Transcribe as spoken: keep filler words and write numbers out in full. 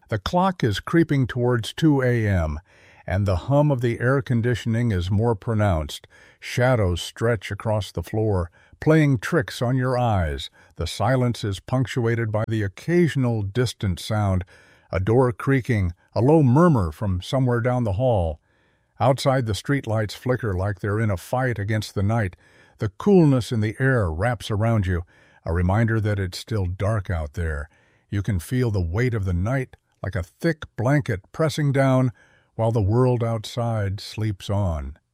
The clock is creeping towards two a m, and the hum of the air conditioning is more pronounced. Shadows stretch across the floor, playing tricks on your eyes. The silence is punctuated by the occasional distant sound, a door creaking, a low murmur from somewhere down the hall. Outside, the streetlights flicker like they're in a fight against the night. The coolness in the air wraps around you, a reminder that it's still dark out there. You can feel the weight of the night like a thick blanket pressing down while the world outside sleeps on.